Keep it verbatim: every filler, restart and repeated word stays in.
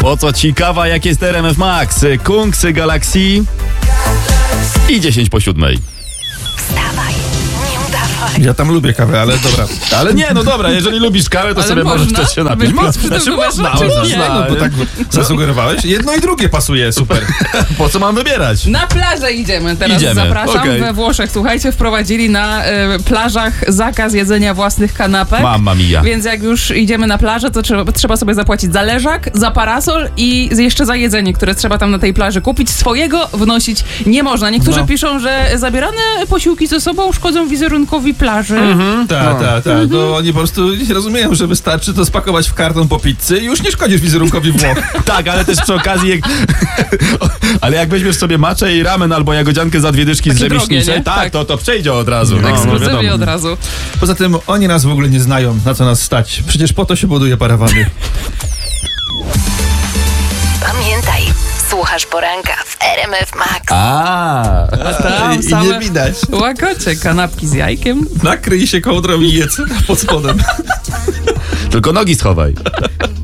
Po co ci kawa, jak jest R M F Max? Kungsy Galaxy i dziesięć po siódmej. Wstawaj, nie udawaj. Ja tam lubię kawę, ale dobra. Ale nie, no dobra, jeżeli lubisz kawę, to Ale sobie można? możesz też się napić. Być moc przy tym Znaczy, numerze, można, czy można. Nie, no bo tak zasugerowałeś. Jedno i drugie pasuje, super. Po co mam wybierać? Na plażę idziemy teraz. Idziemy, Zapraszam. okej. We Włoszech, słuchajcie, wprowadzili na e, plażach zakaz jedzenia własnych kanapek. Mamma mia. Więc jak już idziemy na plażę, to trzeba, trzeba sobie zapłacić za leżak, za parasol i jeszcze za jedzenie, które trzeba tam na tej plaży kupić. Swojego wnosić nie można. Niektórzy No. piszą, że zabierane posiłki ze sobą szkodzą wizerunkowi plaży. Tak, tak, tak. To oni po prostu nie rozumieją, że wystarczy to spakować w karton po pizzy i już nie szkodzisz wizerunkowi Włoch. Tak, ale też przy okazji, jak... ale jak weźmiesz sobie maczę i ramen albo jagodziankę za dwie dyszki z Takie drogie, rzemieślniczej, nie? tak, Tak. to, to przejdzie od razu. No, no Ekskluzywie wiadomo. od razu. Poza tym oni nas w ogóle nie znają, na co nas stać. Przecież po to się buduje parawany. Pamiętaj, słuchasz poranka w R M F Max. A, Tam I, I same nie widać. łakocie, kanapki z jajkiem. Nakryj się kołdrą i jedz pod spodem. tylko nogi schowaj.